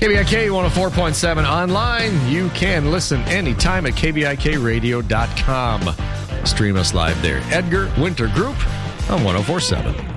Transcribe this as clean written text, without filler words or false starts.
KBIK 104.7 online. You can listen anytime at kbikradio.com. Stream us live there. Edgar Winter Group on 104.7.